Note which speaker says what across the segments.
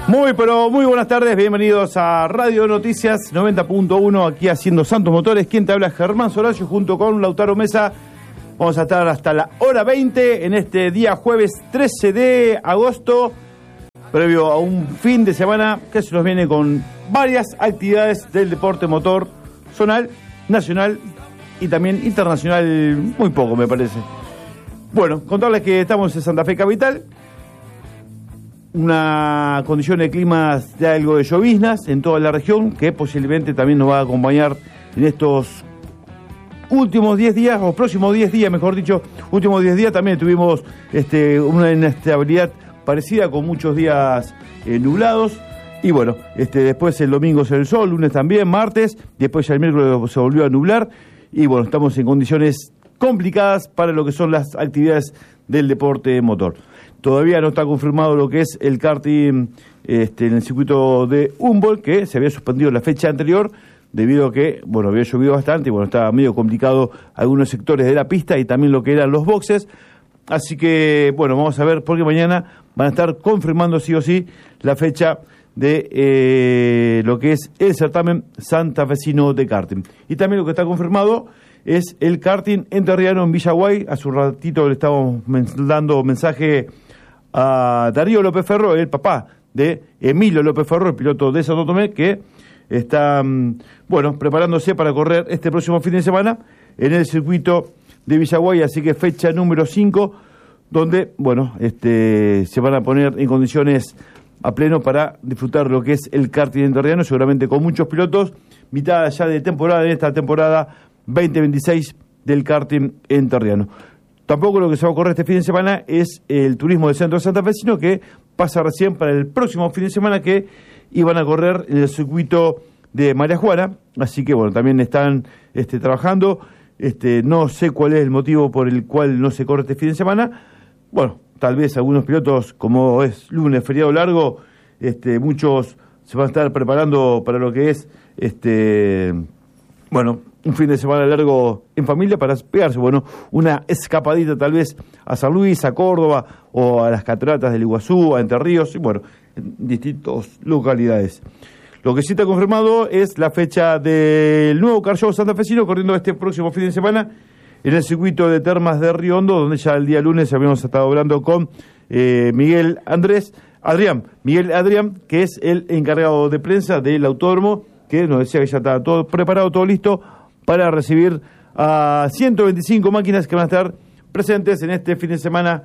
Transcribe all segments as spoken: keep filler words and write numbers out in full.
Speaker 1: Muy, pero muy buenas tardes, bienvenidos a Radio Noticias noventa punto uno, aquí haciendo Santos Motores. Quien te habla, Germán Soracio, junto con Lautaro Mesa. Vamos a estar hasta la hora veinte en este día jueves trece de agosto, previo a un fin de semana que se nos viene con varias actividades del deporte motor zonal, nacional y también internacional, muy poco me parece. Bueno, contarles que estamos en Santa Fe Capital, una condición de clima de algo de lloviznas en toda la región, que posiblemente también nos va a acompañar en estos últimos diez días, o próximos diez días, mejor dicho, últimos diez días. También tuvimos este, una inestabilidad parecida, con muchos días eh, nublados. Y bueno, este, después el domingo se el sol, lunes también, martes, después ya el miércoles se volvió a nublar. Y bueno, estamos en condiciones complicadas para lo que son las actividades del deporte motor. Todavía no está confirmado lo que es el karting este, en el circuito de Humboldt, que se había suspendido la fecha anterior debido a que, bueno, había llovido bastante y bueno, estaba medio complicado algunos sectores de la pista y también lo que eran los boxes. Así que, bueno, vamos a ver, porque mañana van a estar confirmando sí o sí la fecha de eh, lo que es el certamen santafesino de karting. Y también lo que está confirmado es el karting enterriano en Villaguay. Hace un ratito le estábamos dando mensaje a Darío López Ferro, el papá de Emilio López Ferro, el piloto de Santo Tomé, que está, bueno, preparándose para correr este próximo fin de semana en el circuito de Villaguay. Así que fecha número cinco, donde, bueno, este, se van a poner en condiciones a pleno para disfrutar lo que es el karting enterriano, seguramente con muchos pilotos, mitad ya de temporada en esta temporada veinte veintiséis del karting enterriano. Tampoco lo que se va a correr este fin de semana es el turismo del centro santafesino, que pasa recién para el próximo fin de semana, que iban a correr en el circuito de María Juana. Así que bueno, también están este, trabajando. Este, no sé cuál es el motivo por el cual no se corre este fin de semana. Bueno, tal vez algunos pilotos, como es lunes, feriado largo, este, muchos se van a estar preparando para lo que es este, bueno, un fin de semana largo en familia para pegarse, bueno, una escapadita tal vez a San Luis, a Córdoba o a las cataratas del Iguazú, a Entre Ríos, y bueno, en distintas localidades. Lo que sí está confirmado es la fecha del nuevo Car Show santafesino, corriendo este próximo fin de semana en el circuito de Termas de Río Hondo, donde ya el día lunes habíamos estado hablando con eh, Miguel Andrés, Adrián, Miguel Adrián, que es el encargado de prensa del autódromo, que nos decía que ya estaba todo preparado, todo listo para recibir a ciento veinticinco máquinas que van a estar presentes en este fin de semana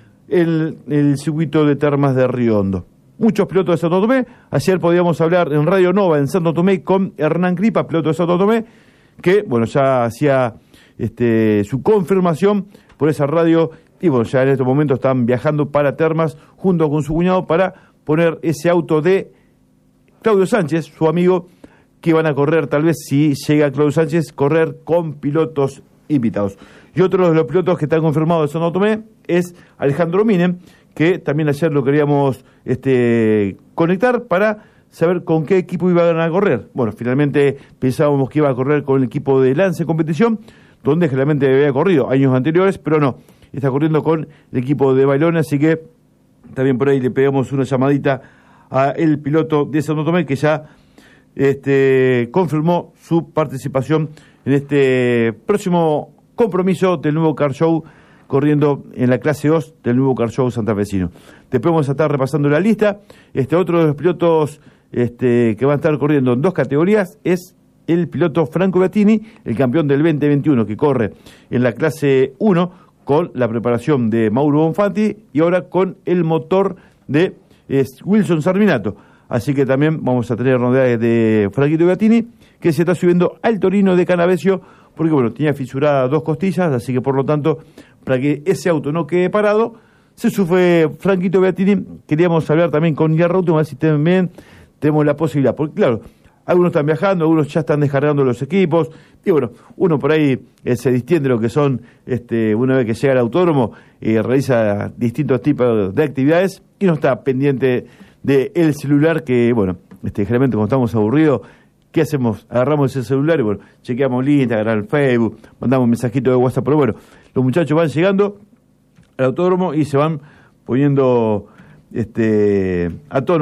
Speaker 1: en el circuito de Termas de Río Hondo. Muchos pilotos de Santo Tomé. Ayer podíamos hablar en Radio Nova en Santo Tomé con Hernán Cripa, piloto de Santo Tomé, que bueno, ya hacía este, su confirmación por esa radio y bueno, ya en estos momentos están viajando para Termas junto con su cuñado para poner ese auto de Claudio Sánchez, su amigo, que van a correr, tal vez si llega Claudio Sánchez, correr con pilotos invitados. Y otro de los pilotos que están confirmados de Santo Tomé es Alejandro Minen, que también ayer lo queríamos este, conectar para saber con qué equipo iban a correr. Bueno, finalmente pensábamos que iba a correr con el equipo de Lance Competición, donde generalmente había corrido años anteriores, pero no, está corriendo con el equipo de Bailón, así que también por ahí le pegamos una llamadita a el piloto de Santo Tomé, que ya Este, confirmó su participación en este próximo compromiso del nuevo Car Show, corriendo en la clase dos del nuevo Car Show santafesino. Después vamos a estar repasando la lista. Este otro de los pilotos este, que va a estar corriendo en dos categorías es el piloto Franco Bettini, el campeón del veinte veintiuno, que corre en la clase uno con la preparación de Mauro Bonfanti y ahora con el motor de es, Wilson Sarminato. Así que también vamos a tener novedades de Franquito Bettini, que se está subiendo al Torino de Canavesio, porque bueno, tenía fisuradas dos costillas, así que por lo tanto, para que ese auto no quede parado, se sube Franquito Bettini. Queríamos hablar también con Guillermo, a ver si también tenemos la posibilidad, porque claro, algunos están viajando, algunos ya están descargando los equipos, y bueno, uno por ahí eh, se distiende lo que son, este, una vez que llega al autódromo, eh, realiza distintos tipos de actividades, y no está pendiente del celular, que bueno, este, generalmente cuando estamos aburridos, ¿qué hacemos? Agarramos el celular y bueno, chequeamos el Instagram, el Facebook, mandamos un mensajito de WhatsApp, pero bueno, los muchachos van llegando al autódromo y se van poniendo este, a tono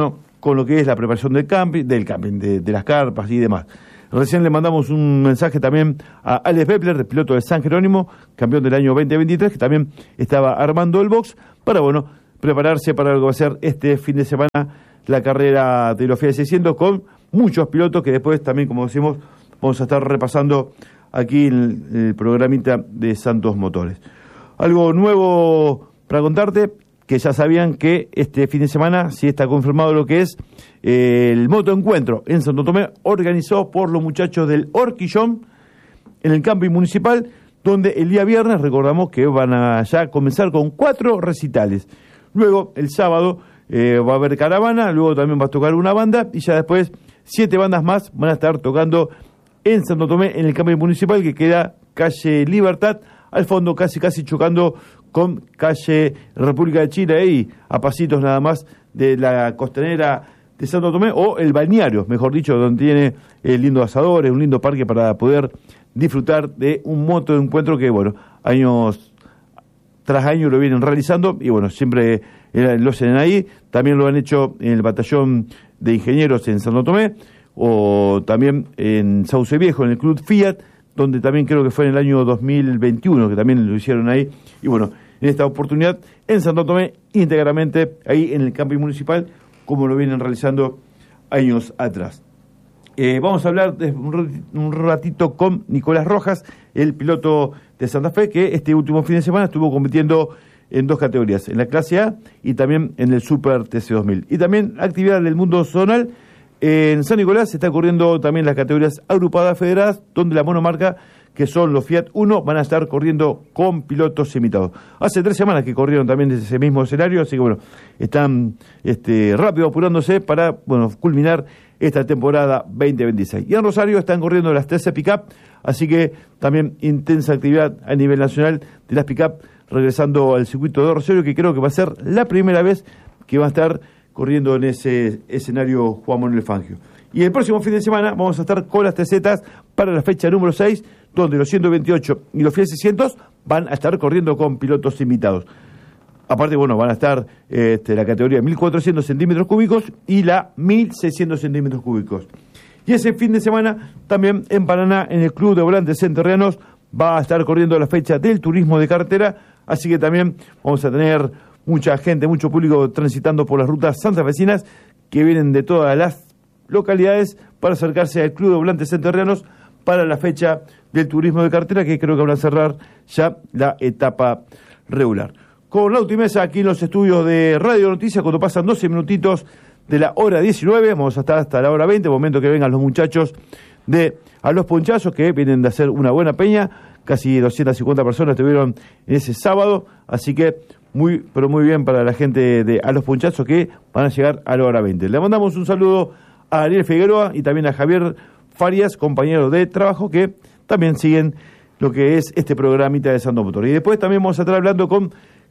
Speaker 1: con lo que es la preparación del camping, del camping, de, de las carpas y demás. Recién le mandamos un mensaje también a Alex Bepler, el piloto de San Jerónimo, campeón del año veinte veintitrés, que también estaba armando el box para, bueno, prepararse para lo que va a ser este fin de semana la carrera de los Fiat seiscientos, con muchos pilotos que después también, como decimos, vamos a estar repasando aquí en el, el programita de Santos Motores. Algo nuevo para contarte, que ya sabían que este fin de semana sí está confirmado lo que es eh, el motoencuentro en Santo Tomé, organizado por los muchachos del Horquillón en el camping municipal, donde el día viernes recordamos que van a ya comenzar con cuatro recitales. Luego el sábado eh, va a haber caravana, luego también va a tocar una banda y ya después siete bandas más van a estar tocando en Santo Tomé en el camping municipal, que queda calle Libertad, al fondo casi casi chocando con calle República de Chile, y a pasitos nada más de la costanera de Santo Tomé, o el balneario, mejor dicho, donde tiene eh, lindos asadores, un lindo parque para poder disfrutar de un motoencuentro que, bueno, años tras años lo vienen realizando, y bueno, siempre eh, lo hacen ahí. También lo han hecho en el batallón de ingenieros en Santo Tomé, o también en Sauce Viejo, en el Club Fiat, donde también creo que fue en el año dos mil veintiuno, que también lo hicieron ahí. Y bueno, en esta oportunidad en Santo Tomé, íntegramente ahí en el camping municipal, como lo vienen realizando años atrás. Eh, vamos a hablar de un ratito con Nicolás Rojas, el piloto de Santa Fe, que este último fin de semana estuvo compitiendo en dos categorías, en la clase A y también en el Super T C dos mil. Y también actividad del mundo zonal. En San Nicolás se está corriendo también las categorías agrupadas federadas, donde la monomarca, que son los Fiat uno, van a estar corriendo con pilotos invitados. Hace tres semanas que corrieron también desde ese mismo escenario, así que bueno, están este, rápido apurándose para, bueno, culminar esta temporada veinte veintiséis. Y en Rosario están corriendo las trece pick-up, así que también intensa actividad a nivel nacional de las pick-up, regresando al circuito de Rosario, que creo que va a ser la primera vez que va a estar corriendo en ese escenario Juan Manuel Fangio. Y el próximo fin de semana vamos a estar con las T Z para la fecha número seis, donde los ciento veintiocho y los Fiat seiscientos van a estar corriendo con pilotos invitados. Aparte, bueno, van a estar este, la categoría de mil cuatrocientos centímetros cúbicos y la mil seiscientos centímetros cúbicos. Y ese fin de semana también en Paraná, en el Club de Volantes Entrerrianos, va a estar corriendo la fecha del turismo de carretera, así que también vamos a tener mucha gente, mucho público transitando por las rutas santafesinas, que vienen de todas las localidades para acercarse al Club de Volantes Entrerrianos para la fecha del turismo de carretera, que creo que van a cerrar ya la etapa regular. Con la Autimesa aquí en los estudios de Radio Noticias, cuando pasan doce minutitos de la hora diecinueve, vamos a estar hasta la hora veinte, momento que vengan los muchachos de A los Ponchazos, que vienen de hacer una buena peña. Casi doscientas cincuenta personas estuvieron en ese sábado, así que muy, pero muy bien para la gente de A los Ponchazos, que van a llegar a la hora veinte. Le mandamos un saludo a Ariel Figueroa y también a Javier Farias, compañeros de trabajo, que también siguen lo que es este programita de Santos Motor. Y después también vamos a estar hablando con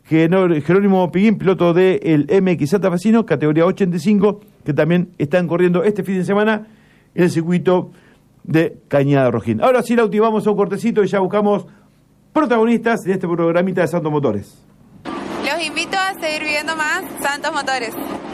Speaker 1: Jerónimo Piguín, piloto del M X Santafesino, categoría ochenta y cinco, que también están corriendo este fin de semana en el circuito de Cañada Rojín. Ahora sí, Lauti, vamos a un cortecito y ya buscamos protagonistas de este programita de Santos Motores.
Speaker 2: Los invito a seguir viendo más Santos Motores.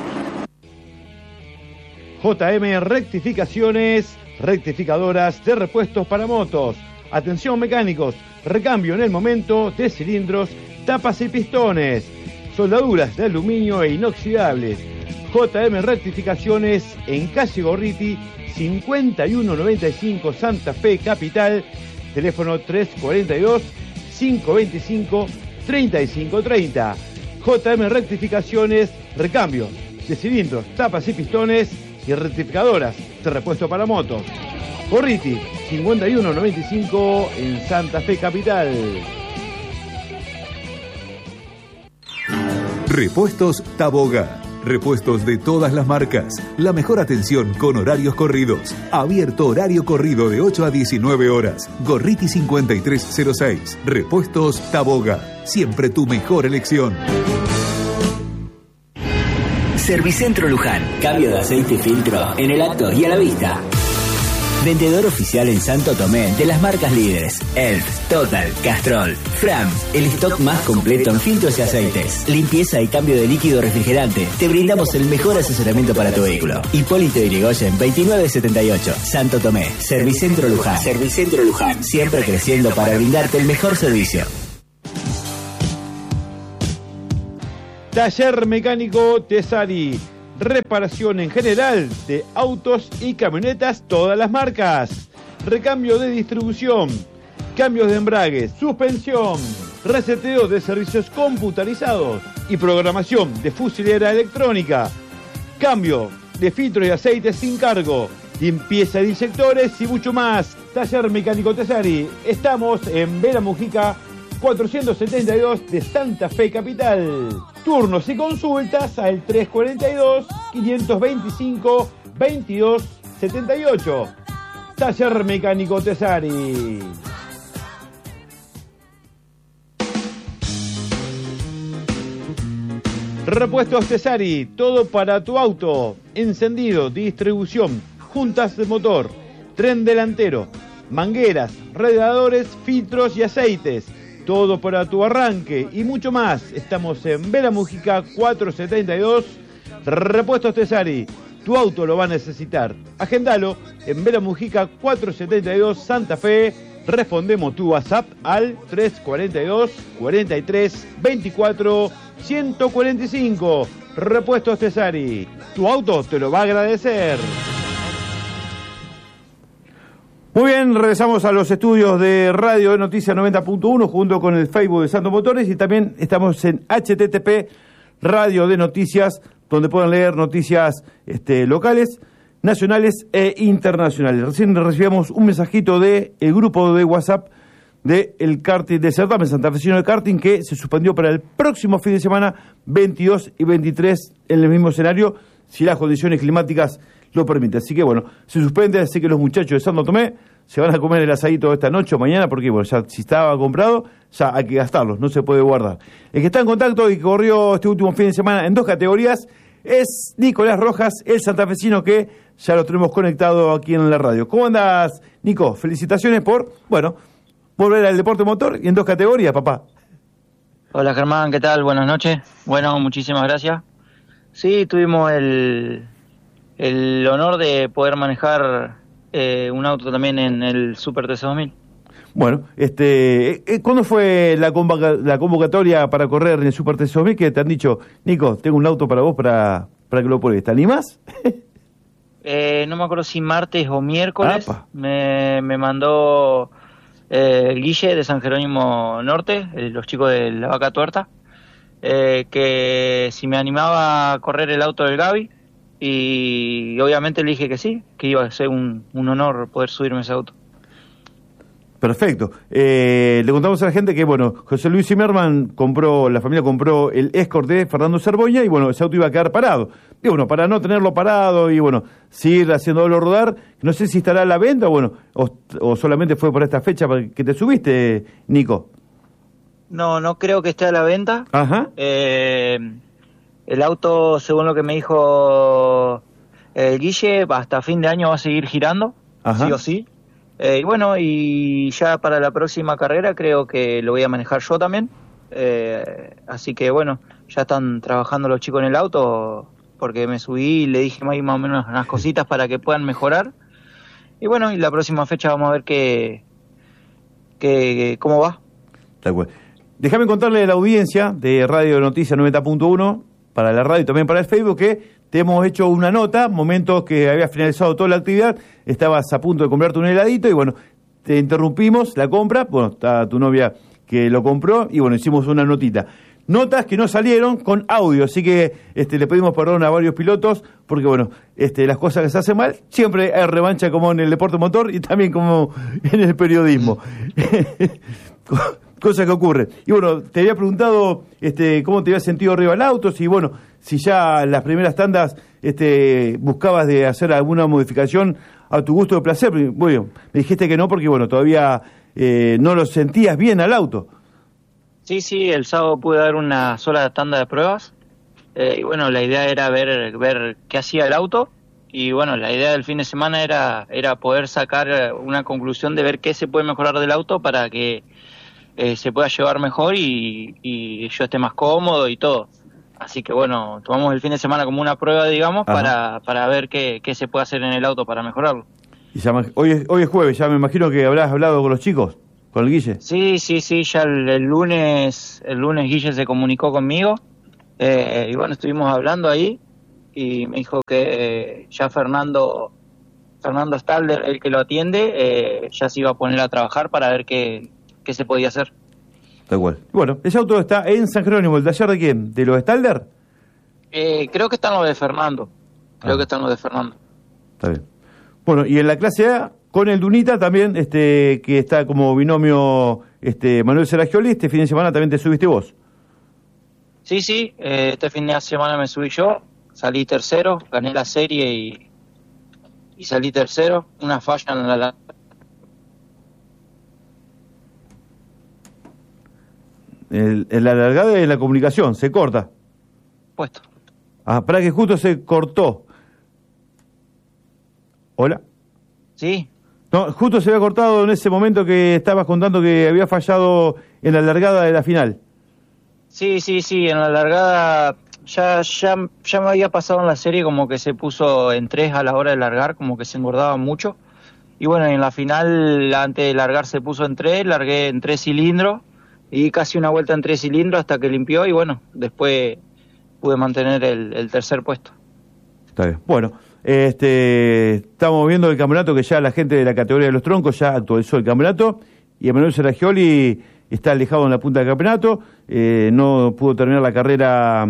Speaker 1: J M Rectificaciones, rectificadoras de repuestos para motos. Atención mecánicos, recambio en el momento de cilindros, tapas y pistones, soldaduras de aluminio e inoxidables. J M Rectificaciones en calle Gorriti, cincuenta y uno noventa y cinco, Santa Fe Capital, teléfono tres cuarenta y dos, cinco veinticinco, treinta y cinco treinta. J M Rectificaciones, recambio de cilindros, tapas y pistones y rectificadoras de repuesto para motos. Gorriti, cincuenta y uno noventa y cinco en Santa Fe Capital.
Speaker 3: Repuestos Taboga. Repuestos de todas las marcas. La mejor atención con horarios corridos. Abierto horario corrido de ocho a diecinueve horas. Gorriti cincuenta y tres cero seis. Repuestos Taboga. Siempre tu mejor elección.
Speaker 4: Servicentro Luján. Cambio de aceite y filtro en el acto y a la vista. Vendedor oficial en Santo Tomé de las marcas líderes Elf, Total, Castrol, Fram. El stock más completo en filtros y aceites. Limpieza y cambio de líquido refrigerante. Te brindamos el mejor asesoramiento para tu vehículo. Hipólito Yrigoyen veintinueve setenta y ocho, Santo Tomé. Servicentro Luján. Servicentro Luján. Siempre creciendo para brindarte el mejor servicio.
Speaker 1: Taller Mecánico Tesari. Reparación en general de autos y camionetas, todas las marcas. Recambio de distribución, cambios de embragues, suspensión, reseteo de servicios computarizados y programación de fusilera electrónica. Cambio de filtros y aceites sin cargo, limpieza de inyectores y mucho más. Taller Mecánico Tesari. Estamos en Vera Mujica cuatrocientos setenta y dos de Santa Fe Capital. Turnos y consultas al tres cuarenta y dos, quinientos veinticinco, veintidós setenta y ocho. Taller Mecánico Tesari. Repuestos Tesari, todo para tu auto. Encendido, distribución, juntas de motor, tren delantero, mangueras, radiadores, filtros y aceites. Todo para tu arranque y mucho más. Estamos en Vera Mujica cuatrocientos setenta y dos. Repuestos Tesari. Tu auto lo va a necesitar. Agendalo en Vera Mujica cuatrocientos setenta y dos Santa Fe. Respondemos tu WhatsApp al tres cuarenta y dos, cuarenta y tres, veinticuatro, ciento cuarenta y cinco. Repuestos Tesari. Tu auto te lo va a agradecer. Muy bien, regresamos a los estudios de Radio de Noticias noventa punto uno junto con el Facebook de Santos Motores y también estamos en H T T P Radio de Noticias, donde pueden leer noticias este, locales, nacionales e internacionales. Recién recibimos un mensajito del grupo de WhatsApp del karting, del certamen santafesino de karting, que se suspendió para el próximo fin de semana, veintidós y veintitrés, en el mismo escenario, si las condiciones climáticas lo permite. Así que bueno, se suspende, así que los muchachos de Santo Tomé se van a comer el asadito esta noche o mañana, porque bueno, ya si estaba comprado, ya hay que gastarlos, no se puede guardar. El que está en contacto y que corrió este último fin de semana en dos categorías es Nicolás Rojas, el santafesino, que ya lo tenemos conectado aquí en la radio. ¿Cómo andas, Nico? Felicitaciones por, bueno, volver al deporte motor y en dos categorías, papá.
Speaker 5: Hola Germán, ¿qué tal? Buenas noches. Bueno, muchísimas gracias. Sí, tuvimos el... el honor de poder manejar eh, un auto también en el Super T C dos mil.
Speaker 1: Bueno, este, ¿cuándo fue la, convoca, la convocatoria para correr en el Super T C dos mil? Que te han dicho, Nico, tengo un auto para vos para, para que lo pruebes. ¿Te animás?
Speaker 5: eh, no me acuerdo si martes o miércoles. Me, me mandó eh, el Guille de San Jerónimo Norte, eh, los chicos de la Vaca Tuerta, eh, que si me animaba a correr el auto del Gaby. Y obviamente le dije que sí, que iba a ser un, un honor poder subirme a ese auto.
Speaker 1: Perfecto. Eh, le contamos a la gente que, bueno, José Luis Zimmerman compró, la familia compró el Escort de Fernando Cerboña y, bueno, ese auto iba a quedar parado. Y, bueno, para no tenerlo parado y, bueno, seguir haciéndolo rodar, no sé si estará a la venta, bueno, o, o solamente fue por esta fecha que te subiste, Nico.
Speaker 5: No, no creo que esté a la venta.
Speaker 1: Ajá.
Speaker 5: Eh... El auto, según lo que me dijo el Guille, hasta fin de año va a seguir girando, Ajá. sí o sí. Eh, y bueno, y ya para la próxima carrera creo que lo voy a manejar yo también. Eh, así que bueno, ya están trabajando los chicos en el auto, porque me subí y le dije más, más o menos unas cositas para que puedan mejorar. Y bueno, y la próxima fecha vamos a ver qué, qué, cómo va.
Speaker 1: Tal cual. Déjame contarle a la audiencia de Radio Noticias noventa punto uno, para la radio y también para el Facebook, que te hemos hecho una nota, momentos que había finalizado toda la actividad, estabas a punto de comprarte un heladito y bueno, te interrumpimos la compra, bueno, está tu novia que lo compró y bueno, hicimos una notita. Notas que no salieron con audio, así que este, le pedimos perdón a varios pilotos, porque bueno, este, las cosas que se hacen mal, siempre hay revancha como en el deporte motor y también como en el periodismo. Cosas que ocurren. Y bueno, te había preguntado este, cómo te habías sentido arriba del auto, si bueno, si ya en las primeras tandas este, buscabas de hacer alguna modificación a tu gusto de placer. Bueno, me dijiste que no porque bueno, todavía eh, no lo sentías bien al auto.
Speaker 5: Sí, sí, el sábado pude dar una sola tanda de pruebas. Eh, y bueno, la idea era ver, ver qué hacía el auto. y bueno, la idea del fin de semana era, era poder sacar una conclusión de ver qué se puede mejorar del auto para que eh, se pueda llevar mejor y, y yo esté más cómodo y todo. Así que bueno, tomamos el fin de semana como una prueba, digamos, para, para ver qué, qué se puede hacer en el auto para mejorarlo.
Speaker 1: Y ya, hoy, es, hoy es jueves, ya me imagino que habrás hablado con los chicos, con el Guille.
Speaker 5: Sí, sí, sí, ya el, el lunes el lunes Guille se comunicó conmigo eh, y bueno, estuvimos hablando ahí y me dijo que eh, ya Fernando Fernando Stalder, el que lo atiende, eh, ya se iba a poner a trabajar para ver qué, qué se podía hacer.
Speaker 1: Tal cual. Bueno, ese auto está en San Jerónimo. ¿El taller de quién? ¿De los Stalder?
Speaker 5: Eh, creo que están los de Fernando. Creo ah. que están los de Fernando.
Speaker 1: Está bien. Bueno, y en la clase A, con el Dunita también, este que está como binomio este Manuel Seragioli, este fin de semana también te subiste vos.
Speaker 5: Sí, sí, eh, este fin de semana me subí yo, salí tercero, gané la serie y, y salí tercero. Una falla en la...
Speaker 1: El, el, la largada de la comunicación, se corta.
Speaker 5: Puesto.
Speaker 1: Ah, para que justo se cortó. ¿Hola?
Speaker 5: Sí.
Speaker 1: No, justo se había cortado en ese momento que estabas contando que había fallado en la largada de la final.
Speaker 5: Sí, sí, sí, en la largada ya, ya, ya me había pasado en la serie como que se puso en tres a la hora de largar, como que se engordaba mucho. Y bueno, en la final, antes de largar se puso en tres, largué en tres cilindros. Y casi una vuelta en tres cilindros hasta que limpió y bueno, después pude mantener el, el tercer puesto.
Speaker 1: Está bien. Bueno, este, estamos viendo el campeonato que ya la gente de la categoría de los troncos ya actualizó el campeonato y Emanuel Seragioli está alejado en la punta del campeonato, eh, no pudo terminar la carrera,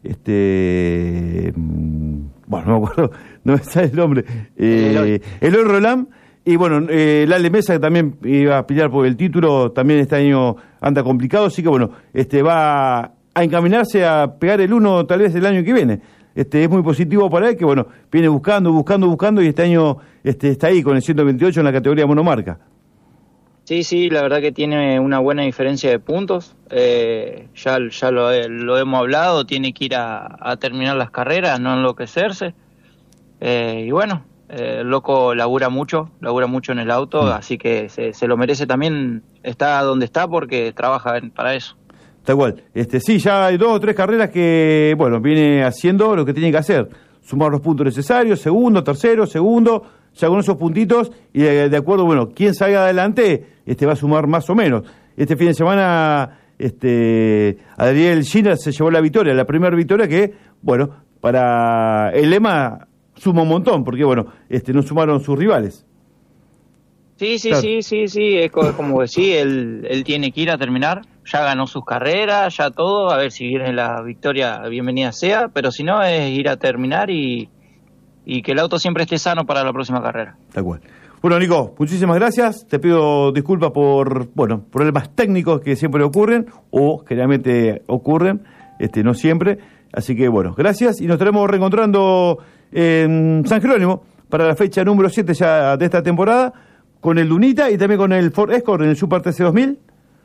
Speaker 1: este, bueno, no me acuerdo, no me sale el nombre, eh, Eloy Roland. Y bueno, eh, Lale Mesa, que también iba a pelear por el título, también este año anda complicado, así que bueno, este va a encaminarse a pegar el uno tal vez el año que viene. Este es muy positivo para él, que bueno, viene buscando, buscando, buscando, y este año este está ahí con el ciento veintiocho en la categoría monomarca.
Speaker 5: Sí, sí, la verdad que tiene una buena diferencia de puntos, eh, ya, ya lo, lo hemos hablado, tiene que ir a, a terminar las carreras, no enloquecerse, eh, y bueno, Eh, el loco labura mucho, labura mucho en el auto, mm. así que se, se lo merece también, está donde está porque trabaja en, para eso.
Speaker 1: Está igual, este, sí, ya hay dos o tres carreras que, bueno, viene haciendo lo que tiene que hacer, sumar los puntos necesarios, segundo, tercero, segundo, ya con esos puntitos, y de, de acuerdo, bueno, quien salga adelante, este va a sumar más o menos. Este fin de semana, este, Adriel Giner se llevó la victoria, la primera victoria que, bueno, para el lema suma un montón, porque bueno, este no sumaron sus rivales.
Speaker 5: Sí, sí, claro. sí, sí, sí, es como decís, él, él tiene que ir a terminar, ya ganó sus carreras, ya todo, a ver si viene la victoria, bienvenida sea, pero si no es ir a terminar y, y que el auto siempre esté sano para la próxima carrera.
Speaker 1: Tal cual. Bueno, Nico, muchísimas gracias, te pido disculpas por, bueno, problemas técnicos que siempre ocurren, o generalmente ocurren, este no siempre, así que bueno, gracias, y nos estaremos reencontrando en San Jerónimo para la fecha número siete ya de esta temporada, con el Dunita y también con el Ford Escort en el Super T C dos mil.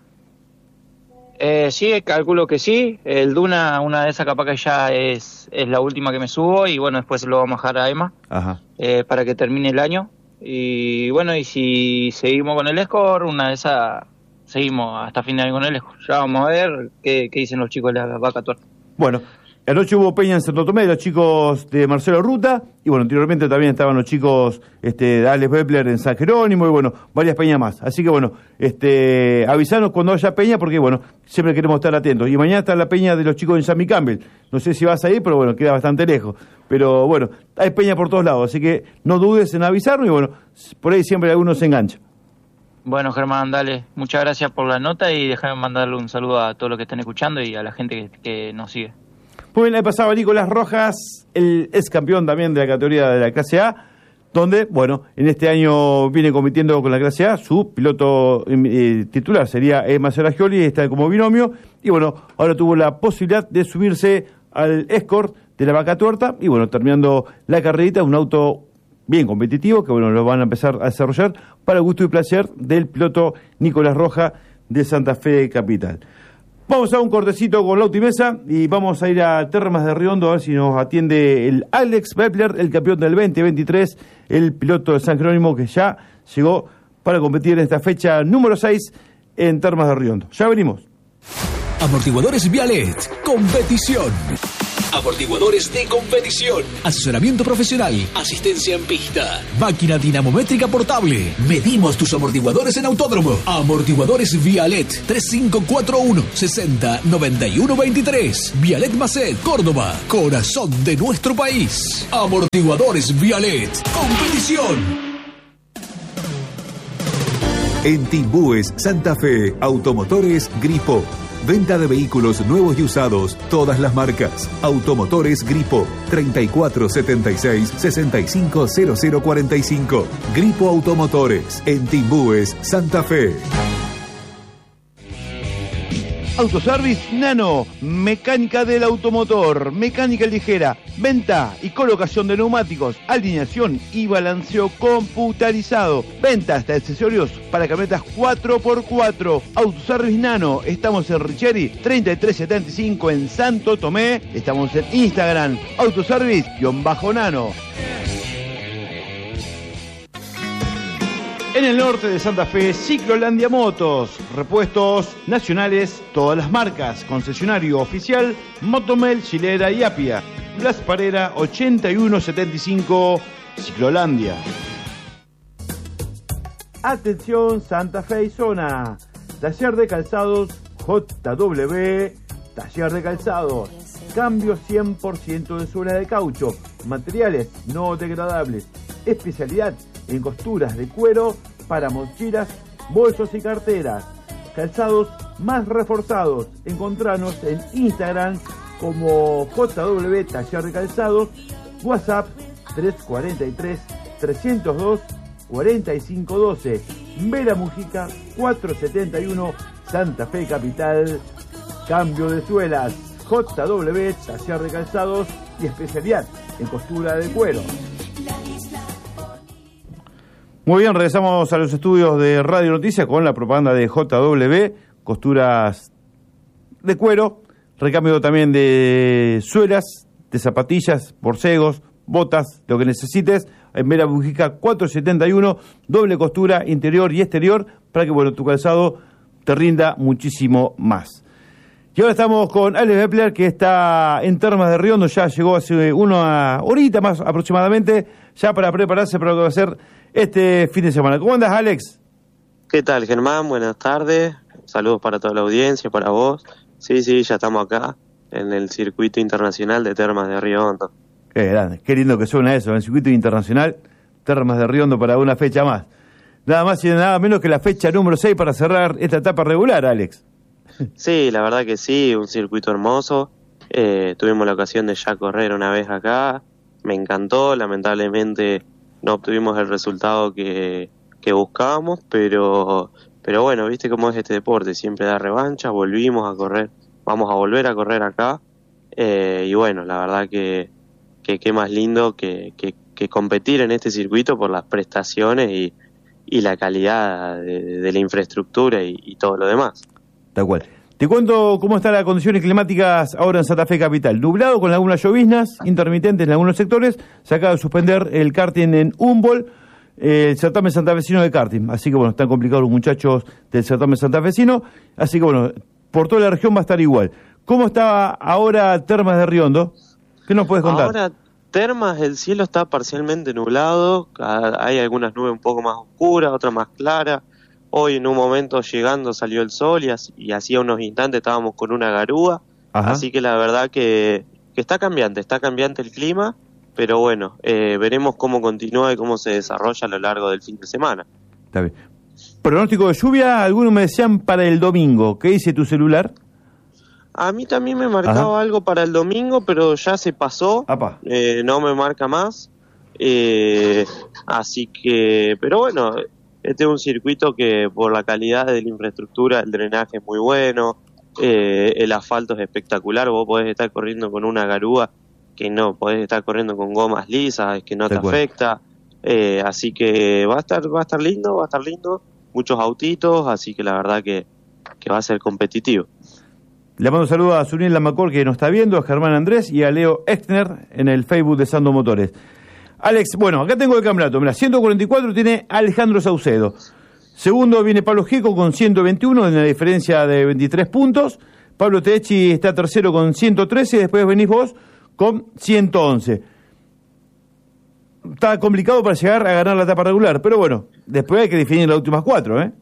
Speaker 5: Eh, sí, calculo que sí. El Duna, una de esas capaz que ya es, es la última que me subo y bueno, después lo vamos a dejar a Emma. Ajá. Eh, para que termine el año. Y bueno, y si seguimos con el Escort, una de esas seguimos hasta fin de año con el Escort. Ya vamos a ver qué, qué dicen los chicos de la Vaca Tuerta.
Speaker 1: Bueno, anoche hubo peña en Santo Tomé, los chicos de Marcelo Ruta, y bueno, anteriormente también estaban los chicos este, de Alex Wepler en San Jerónimo, y bueno, varias peñas más. Así que bueno, este, avisanos cuando haya peña, porque bueno, siempre queremos estar atentos. Y mañana está la peña de los chicos de Sammy Campbell. No sé si vas a ir, pero bueno, queda bastante lejos. Pero bueno, hay peña por todos lados, así que no dudes en avisarnos, y bueno, por ahí siempre algunos se engancha.
Speaker 5: Bueno, Germán, dale, muchas gracias por la nota y déjame mandarle un saludo a todos los que están escuchando y a la gente que, que nos sigue.
Speaker 1: Muy bien, ahí pasaba Nicolás Rojas, el ex campeón también de la categoría de la clase A, donde, bueno, en este año viene compitiendo con la clase A, su piloto eh, titular sería Emma Seragioli, está como binomio, y bueno, ahora tuvo la posibilidad de subirse al Escort de la Vaca Tuerta, y bueno, terminando la carrerita, un auto bien competitivo, que bueno, lo van a empezar a desarrollar para el gusto y placer del piloto Nicolás Rojas de Santa Fe Capital. Vamos a un cortecito con Lauti Mesa y vamos a ir a Termas de Riondo a ver si nos atiende el Alex Bepler, el campeón del veinte veintitrés, el piloto de San Jerónimo que ya llegó para competir en esta fecha número seis en Termas de Riondo. Ya venimos.
Speaker 6: Amortiguadores Vialet, competición. Amortiguadores de competición. Asesoramiento profesional. Asistencia en pista. Máquina dinamométrica portable. Medimos tus amortiguadores en autódromo. Amortiguadores Vialet. tres cinco cuatro uno, sesenta, noventa y uno veintitrés. Vialet Macet, Córdoba. Corazón de nuestro país. Amortiguadores Vialet. Competición.
Speaker 3: En Timbúes, Santa Fe, Automotores Gripo. Venta de vehículos nuevos y usados, todas las marcas. Automotores Gripo, treinta y cuatro setenta y seis, sesenta y cinco cero cero cuarenta y cinco. Gripo Automotores, en Timbúes, Santa Fe.
Speaker 1: Autoservice Nano, mecánica del automotor, mecánica ligera, venta y colocación de neumáticos, alineación y balanceo computarizado, ventas de accesorios para camionetas cuatro por cuatro. Autoservice Nano, estamos en Richeri treinta y tres setenta y cinco en Santo Tomé, estamos en Instagram, autoservice-nano. En el norte de Santa Fe, Ciclolandia Motos, repuestos nacionales, todas las marcas, concesionario oficial, Motomel, Chilera y Apia. Blas Parera, ochenta y uno setenta y cinco, Ciclolandia. Atención Santa Fe y zona, taller de calzados J W, taller de calzados, cambio cien por ciento de suela de caucho, materiales no degradables, especialidad en costuras de cuero para mochilas, bolsos y carteras. Calzados más reforzados. Encontranos en Instagram como J W Taller de Calzados. WhatsApp tres cuatro tres, tres cero dos, cuatro cinco uno dos. Vera Mujica cuatrocientos setenta y uno, Santa Fe Capital. Cambio de suelas. J W Taller de Calzados y especialidad en costura de cuero. Muy bien, regresamos a los estudios de Radio Noticias con la propaganda de J W, costuras de cuero, recambio también de suelas, de zapatillas, borcegos, botas, lo que necesites, en Vera Mujica cuatrocientos setenta y uno, doble costura interior y exterior, para que bueno, tu calzado te rinda muchísimo más. Y ahora estamos con Alex Bepler, que está en Termas de Riondo, ya llegó hace una horita más aproximadamente, ya para prepararse para lo que va a ser este fin de semana. ¿Cómo andas, Alex?
Speaker 7: ¿Qué tal, Germán? Buenas tardes. Saludos para toda la audiencia, para vos. Sí, sí, ya estamos acá en el circuito internacional de Termas de Riondo.
Speaker 1: Qué grande, qué lindo que suena eso, en el circuito internacional Termas de Riondo para una fecha más. Nada más y nada menos que la fecha número seis para cerrar esta etapa regular, Alex.
Speaker 7: Sí, la verdad que sí, un circuito hermoso. Eh, tuvimos la ocasión de ya correr una vez acá. Me encantó, lamentablemente no obtuvimos el resultado que, que buscábamos, pero pero bueno, viste cómo es este deporte, siempre da revancha, volvimos a correr, vamos a volver a correr acá, eh, y bueno, la verdad que que qué más lindo que, que, que competir en este circuito por las prestaciones y, y la calidad de, de la infraestructura y, y todo lo demás.
Speaker 1: Tal cual. Te cuento cómo están las condiciones climáticas ahora en Santa Fe Capital. Nublado con algunas lloviznas intermitentes en algunos sectores. Se acaba de suspender el karting en Humboldt, eh, el certamen santafesino de karting. Así que bueno, están complicados los muchachos del certamen santafesino. Así que bueno, por toda la región va a estar igual. ¿Cómo está ahora Termas de Riondo? ¿Qué nos puedes contar?
Speaker 7: Ahora Termas, el cielo está parcialmente nublado. Hay algunas nubes un poco más oscuras, otras más claras. Hoy en un momento llegando salió el sol y, así, y hacía unos instantes estábamos con una garúa. Ajá. Así que la verdad que, que está cambiante, está cambiante el clima, pero bueno, eh, veremos cómo continúa y cómo se desarrolla a lo largo del fin de semana.
Speaker 1: Está bien. Pronóstico de lluvia, algunos me decían para el domingo. ¿Qué dice tu celular?
Speaker 7: A mí también me marcaba Ajá. algo para el domingo, pero ya se pasó, eh, no me marca más. Eh, así que, pero bueno... Este es un circuito que por la calidad de la infraestructura, el drenaje es muy bueno, eh, el asfalto es espectacular, vos podés estar corriendo con una garúa que no, podés estar corriendo con gomas lisas, que no te afecta, eh, así que va a estar va a estar lindo, va a estar lindo, muchos autitos, así que la verdad que, que va a ser competitivo.
Speaker 1: Le mando un saludo a Zuniel Lamacor, que nos está viendo, a Germán Andrés y a Leo Exner en el Facebook de Sando Motores. Alex, bueno, acá tengo el campeonato. Mira, ciento cuarenta y cuatro tiene Alejandro Saucedo. Segundo viene Pablo Gieco con ciento veintiuno, en la diferencia de veintitrés puntos. Pablo Techi está tercero con ciento trece, y después venís vos con ciento once. Está complicado para llegar a ganar la etapa regular, pero bueno, después hay que definir las últimas cuatro, ¿eh?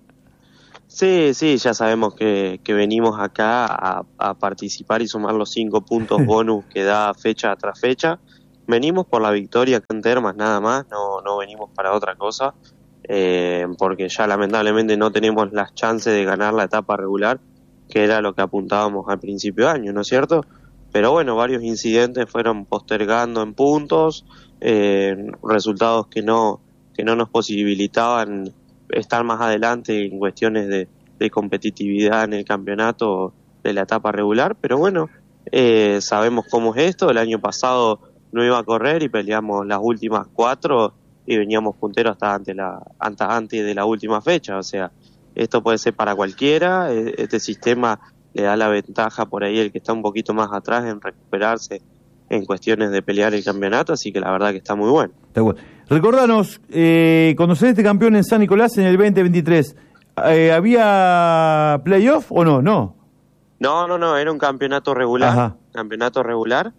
Speaker 7: Sí, sí, ya sabemos que, que venimos acá a, a participar y sumar los cinco puntos bonus que da fecha tras fecha. Venimos por la victoria acá en Termas, nada más, no, no venimos para otra cosa, eh, porque ya lamentablemente no tenemos las chances de ganar la etapa regular, que era lo que apuntábamos al principio de año, ¿no es cierto? Pero bueno, varios incidentes fueron postergando en puntos, eh, resultados que no, que no nos posibilitaban estar más adelante en cuestiones de, de competitividad en el campeonato de la etapa regular, pero bueno, eh, sabemos cómo es esto. El año pasado no iba a correr y peleamos las últimas cuatro y veníamos punteros hasta antes, la, hasta antes de la última fecha, o sea, esto puede ser para cualquiera. Este sistema le da la ventaja por ahí el que está un poquito más atrás en recuperarse en cuestiones de pelear el campeonato, así que la verdad que está muy bueno.
Speaker 1: Está bueno. Recordanos, eh, cuando saliste campeón en San Nicolás en el veinte veintitrés, eh, ¿había playoff o no? No,
Speaker 7: no, no, no, era un campeonato regular,
Speaker 1: Ajá.
Speaker 7: campeonato regular.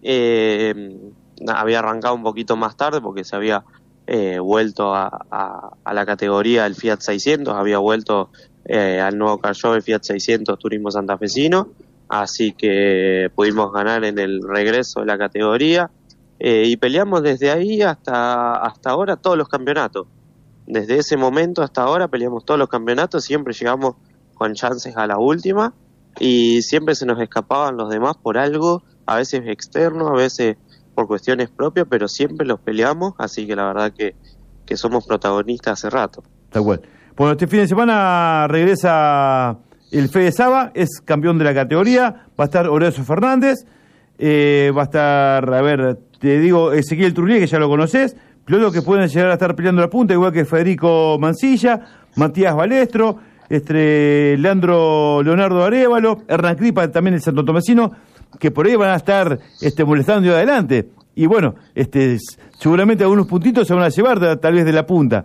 Speaker 7: Eh, había arrancado un poquito más tarde porque se había eh, vuelto a, a, a la categoría del Fiat seiscientos, había vuelto eh, al nuevo car show el Fiat seiscientos Turismo Santafesino, así que pudimos ganar en el regreso de la categoría. Eh, y peleamos desde ahí hasta hasta ahora todos los campeonatos. Desde ese momento hasta ahora peleamos todos los campeonatos, siempre llegamos con chances a la última y siempre se nos escapaban los demás por algo, a veces externo, a veces por cuestiones propias, pero siempre los peleamos, así que la verdad que, que somos protagonistas hace rato.
Speaker 1: Tal cual. Bueno, este fin de semana regresa el Fede Saba, es campeón de la categoría, va a estar Horacio Fernández, eh, va a estar, a ver, te digo, Ezequiel Trullier, que ya lo conoces, pilotos que pueden llegar a estar peleando la punta, igual que Federico Mancilla, Matías Balestro, este, Leandro Leonardo Arévalo, Hernán Cripa, también el Santo Tomasino, que por ahí van a estar este, molestando de adelante. Y bueno, este, seguramente algunos puntitos se van a llevar, tal vez de la punta.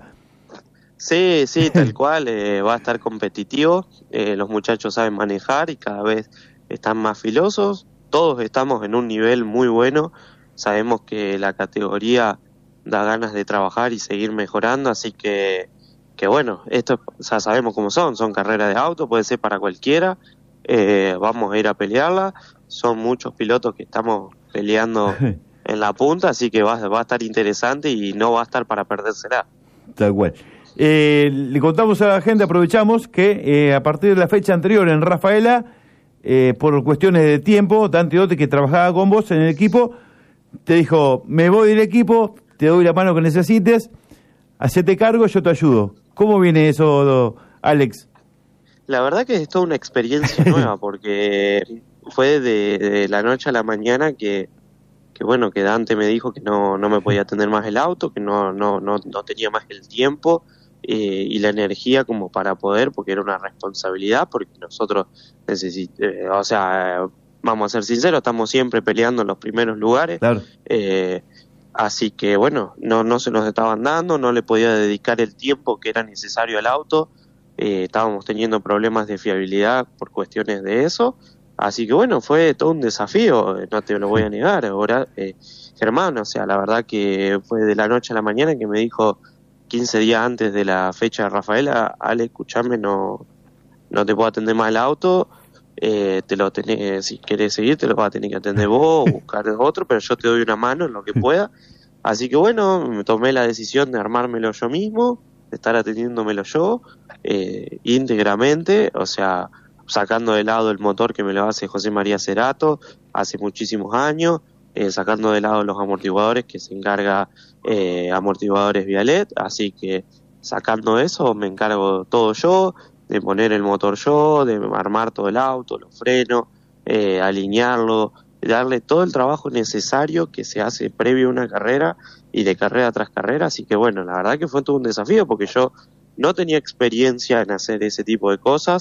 Speaker 7: Sí, sí, tal cual, eh, va a estar competitivo, eh, los muchachos saben manejar y cada vez están más filosos, todos estamos en un nivel muy bueno, sabemos que la categoría da ganas de trabajar y seguir mejorando, así que, que bueno, esto ya sabemos cómo son, son carreras de auto, puede ser para cualquiera, eh, vamos a ir a pelearla, son muchos pilotos que estamos peleando en la punta, así que va, va a estar interesante y no va a estar para perdérsela.
Speaker 1: Tal cual. Eh, le contamos a la gente, aprovechamos que eh, a partir de la fecha anterior en Rafaela, eh, por cuestiones de tiempo, Dante Dote, que trabajaba con vos en el equipo, te dijo, me voy del equipo, te doy la mano que necesites, hacete cargo, yo te ayudo. ¿Cómo viene eso, Alex?
Speaker 7: La verdad que es toda una experiencia nueva, porque fue de, de la noche a la mañana que, que bueno, que Dante me dijo que no, no me podía atender más el auto, que no, no, no, no tenía más el tiempo eh, y la energía como para poder, porque era una responsabilidad, porque nosotros necesitamos, eh, o sea, vamos a ser sinceros, estamos siempre peleando en los primeros lugares,
Speaker 1: claro.
Speaker 7: eh, así que bueno, no, no se nos estaban dando, no le podía dedicar el tiempo que era necesario al auto, eh, estábamos teniendo problemas de fiabilidad por cuestiones de eso, así que bueno, fue todo un desafío, no te lo voy a negar. Ahora, eh, Germán, o sea, la verdad que fue de la noche a la mañana que me dijo quince días antes de la fecha de Rafaela, Ale, escuchame, no, no te puedo atender más el auto, eh, te lo tenés, si querés seguir te lo vas a tener que atender vos o buscar otro, pero yo te doy una mano en lo que pueda. Así que bueno, me tomé la decisión de armármelo yo mismo, de estar atendiéndomelo yo, eh, íntegramente, o sea, sacando de lado el motor que me lo hace José María Cerato hace muchísimos años, eh, sacando de lado los amortiguadores que se encarga eh, Amortiguadores Vialet, así que sacando eso me encargo todo yo, de poner el motor yo, de armar todo el auto, los frenos, eh, alinearlo, darle todo el trabajo necesario que se hace previo a una carrera y de carrera tras carrera, así que bueno, la verdad que fue todo un desafío porque yo no tenía experiencia en hacer ese tipo de cosas,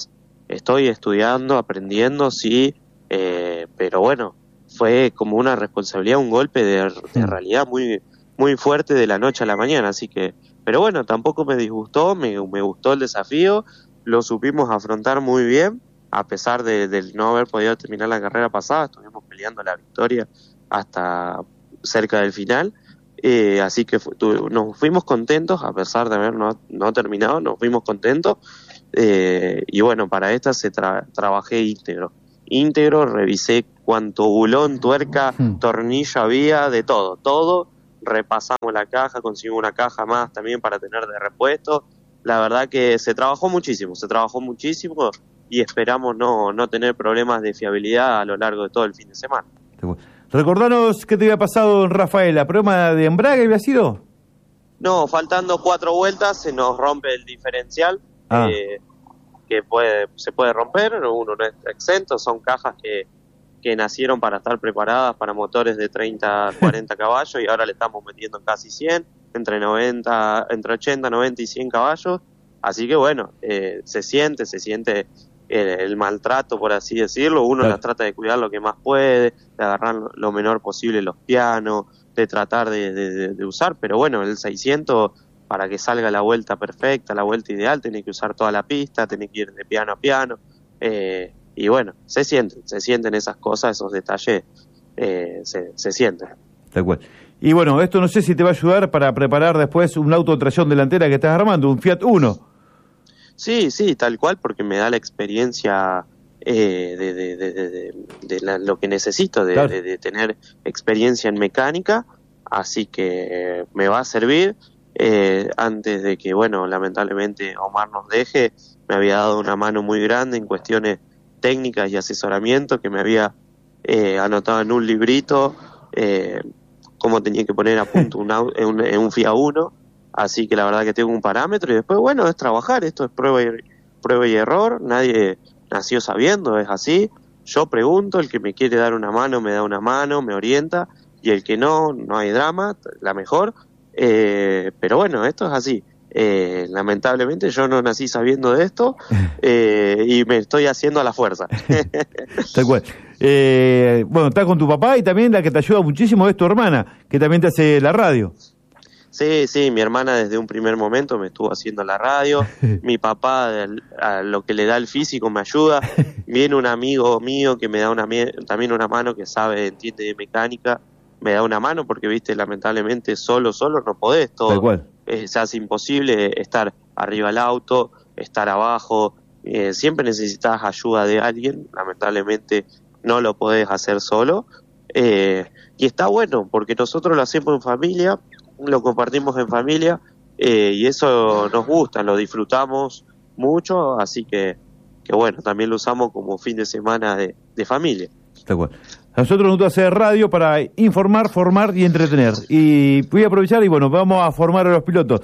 Speaker 7: estoy estudiando, aprendiendo, sí, eh, pero bueno, fue como una responsabilidad, un golpe de, de realidad muy muy fuerte de la noche a la mañana, así que, pero bueno, tampoco me disgustó, me, me gustó el desafío, lo supimos afrontar muy bien, a pesar de, de no haber podido terminar la carrera pasada, estuvimos peleando la victoria hasta cerca del final, eh, así que fu- tu, nos fuimos contentos, a pesar de haber no, no terminado, nos fuimos contentos, eh, y bueno, para esta se tra- trabajé íntegro, íntegro, revisé cuánto bulón, tuerca, hmm. tornillo había, de todo, todo, repasamos la caja, conseguimos una caja más también para tener de repuesto. La verdad que se trabajó muchísimo, se trabajó muchísimo y esperamos no, no tener problemas de fiabilidad a lo largo de todo el fin de semana.
Speaker 1: Recordanos qué te había pasado en Rafaela, ¿problema de embrague había sido?
Speaker 7: No, faltando cuatro vueltas se nos rompe el diferencial, ah. eh, que puede se puede romper, uno no es exento, son cajas que que nacieron para estar preparadas para motores de treinta, cuarenta caballos y ahora le estamos metiendo casi cien, entre noventa, entre ochenta, noventa y cien caballos, así que bueno, eh, se siente, se siente el, el maltrato, por así decirlo, uno claro. las trata de cuidar lo que más puede, de agarrar lo menor posible los pianos, de tratar de, de, de usar, pero bueno, el seiscientos, para que salga la vuelta perfecta, la vuelta ideal, tiene que usar toda la pista, tiene que ir de piano a piano, eh, y bueno, se sienten, se sienten esas cosas, esos detalles, eh, se, se sienten.
Speaker 1: Tal cual. Y bueno, esto no sé si te va a ayudar para preparar después un auto de tracción delantera que estás armando, un Fiat Uno.
Speaker 7: Sí, sí, tal cual, porque me da la experiencia eh, de, de, de, de, de, de la, lo que necesito, de, claro. de, de tener experiencia en mecánica, así que eh, me va a servir. Eh, antes de que, bueno, lamentablemente Omar nos deje, me había dado una mano muy grande en cuestiones técnicas y asesoramiento, que me había eh, anotado en un librito eh, cómo tenía que poner a punto un, un, un Fiat Uno, así que la verdad que tengo un parámetro y después, bueno, es trabajar, esto es prueba y, prueba y error, nadie nació sabiendo, es así, yo pregunto, el que me quiere dar una mano me da una mano, me orienta, y el que no, no hay drama, la mejor, eh, pero bueno, esto es así. Eh, lamentablemente yo no nací sabiendo de esto eh, y me estoy haciendo a la fuerza.
Speaker 1: Tal cual. Eh, bueno, estás con tu papá y también la que te ayuda muchísimo es tu hermana, que también te hace la radio.
Speaker 7: Sí, sí, mi hermana desde un primer momento me estuvo haciendo la radio, mi papá a lo que le da el físico me ayuda, viene un amigo mío que me da una también una mano, que sabe, entiende de mecánica, me da una mano porque, viste, lamentablemente solo, solo no podés todo.
Speaker 1: Tal cual.
Speaker 7: Eh, se hace imposible estar arriba del auto, estar abajo, eh, siempre necesitas ayuda de alguien, lamentablemente no lo podés hacer solo, eh, y está bueno porque nosotros lo hacemos en familia, lo compartimos en familia, eh, y eso nos gusta, lo disfrutamos mucho, así que, que bueno, también lo usamos como fin de semana de, de familia.
Speaker 1: Está bueno. A nosotros nos gusta hacer radio para informar, formar y entretener. Y voy a aprovechar y bueno, vamos a formar a los pilotos.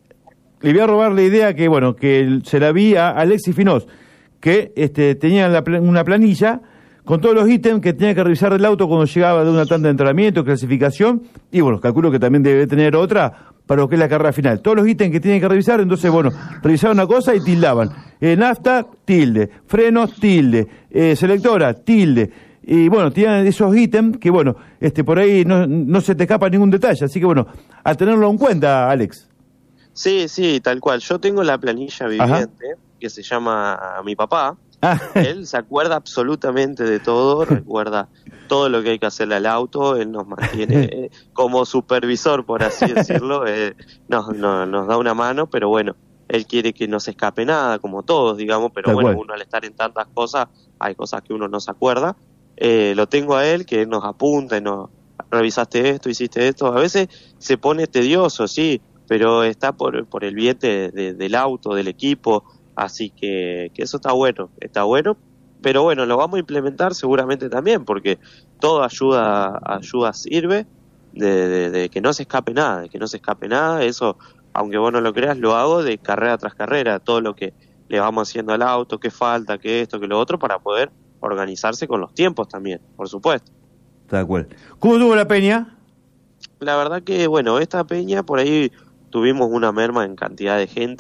Speaker 1: Le voy a robar la idea que, bueno, que se la vi a Alexis Finós, que este, tenía la, una planilla con todos los ítems que tenía que revisar del auto cuando llegaba de una tanda de entrenamiento, clasificación, y bueno, calculo que también debe tener otra para lo que es la carrera final. Todos los ítems que tienen que revisar, entonces, bueno, revisaban una cosa y tildaban. Eh, nafta, tilde. Frenos, tilde. Eh, selectora, tilde. Y bueno, tienen esos ítems que, bueno, este por ahí no, no se te escapa ningún detalle. Así que, bueno, a tenerlo en cuenta, Alex.
Speaker 7: Sí, sí, tal cual. Yo tengo la planilla viviente, ajá, que se llama Mi Papá. Ah. Él se acuerda absolutamente de todo, recuerda todo lo que hay que hacerle al auto, él nos mantiene eh, como supervisor, por así decirlo, eh, nos, nos, nos da una mano, pero bueno, él quiere que no se escape nada, como todos, digamos, pero tal bueno, cual. Uno al estar en tantas cosas, hay cosas que uno no se acuerda. Eh, lo tengo a él, que él nos apunta y nos revisaste esto, hiciste esto, a veces se pone tedioso, sí, pero está por, por el bien de, de, del auto, del equipo. Así que, que eso está bueno, está bueno, pero bueno, lo vamos a implementar seguramente también, porque toda ayuda, ayuda sirve de, de, de que no se escape nada, de que no se escape nada, eso, aunque vos no lo creas, lo hago de carrera tras carrera, todo lo que le vamos haciendo al auto, qué falta, qué esto, qué lo otro, para poder organizarse con los tiempos también, por supuesto.
Speaker 1: De acuerdo. ¿Cómo estuvo la peña?
Speaker 7: La verdad que, bueno, esta peña, por ahí tuvimos una merma en cantidad de gente.